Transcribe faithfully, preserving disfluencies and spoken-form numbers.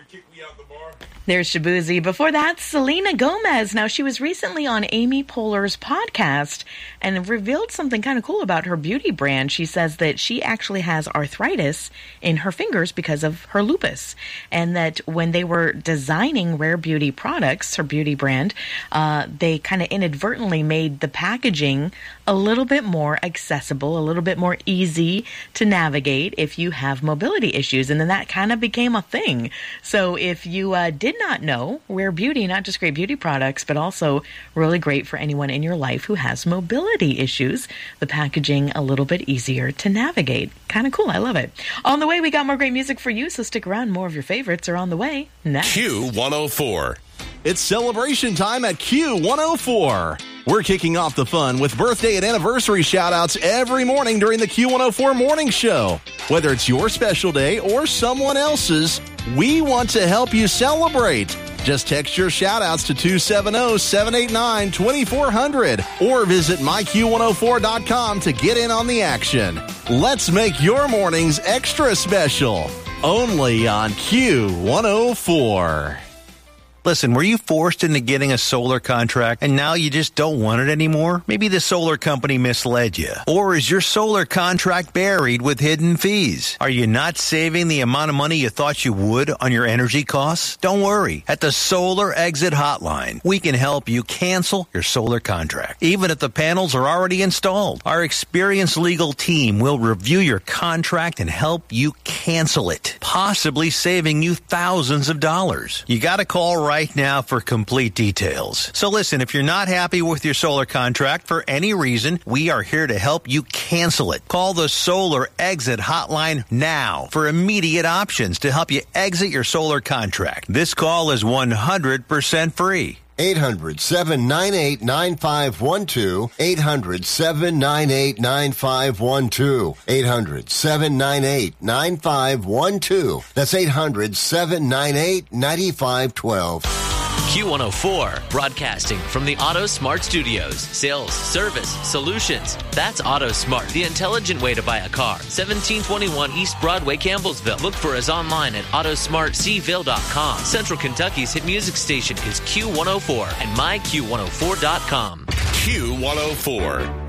There's Shabuzi. Before that, Selena Gomez. Now, she was recently on Amy Poehler's podcast and revealed something kind of cool about her beauty brand. She says that she actually has arthritis in her fingers because of her lupus, and that when they were designing Rare Beauty products, her beauty brand, uh, they kind of inadvertently made the packaging a little bit more accessible, a little bit more easy to navigate if you have mobility issues. And then that kind of became a thing. So if you uh, did not know, Rare Beauty, not just great beauty products, but also really great for anyone in your life who has mobility issues. The packaging a little bit easier to navigate. Kind of cool. I love it. On the way, we got more great music for you, so stick around. More of your favorites are on the way next. Q one oh four. It's celebration time at Q one oh four. We're kicking off the fun with birthday and anniversary shout-outs every morning during the Q one oh four Morning Show. Whether it's your special day or someone else's, we want to help you celebrate. Just text your shout-outs to two seven zero, seven eight nine, two four zero zero or visit my q one oh four dot com to get in on the action. Let's make your mornings extra special. Only on Q one oh four. Listen, were you forced into getting a solar contract and now you just don't want it anymore? Maybe the solar company misled you. Or is your solar contract buried with hidden fees? Are you not saving the amount of money you thought you would on your energy costs? Don't worry. At the Solar Exit Hotline, we can help you cancel your solar contract, even if the panels are already installed. Our experienced legal team will review your contract and help you cancel it, possibly saving you thousands of dollars. You got to call right right now for complete details. So listen, if you're not happy with your solar contract for any reason, we are here to help you cancel it. Call the Solar Exit Hotline now for immediate options to help you exit your solar contract. This call is one hundred percent free. eight hundred, seven nine eight, nine five one two. eight hundred, seven nine eight, nine five one two. eight hundred, seven nine eight, nine five one two. That's eight hundred, seven nine eight, nine five one two. Q one oh four, broadcasting from the Auto Smart Studios. Sales, service, solutions. That's Auto Smart, the intelligent way to buy a car. seventeen twenty-one East Broadway, Campbellsville. Look for us online at auto smart c ville dot com. Central Kentucky's hit music station is Q one oh four and my q one oh four dot com. Q one oh four.